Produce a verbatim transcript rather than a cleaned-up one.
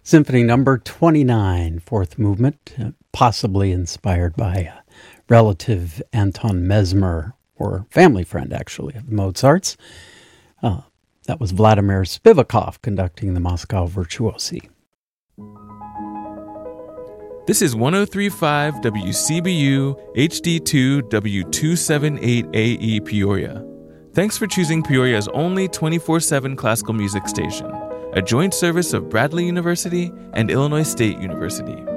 Symphony number twenty-nine, fourth movement, uh, possibly inspired by uh, relative Anton Mesmer, or family friend, actually, of Mozart's. Uh, that was Vladimir Spivakov conducting the Moscow Virtuosi. This is one oh three point five W C B U H D two W two seventy-eight A E Peoria. Thanks for choosing Peoria's only twenty-four seven classical music station, a joint service of Bradley University and Illinois State University.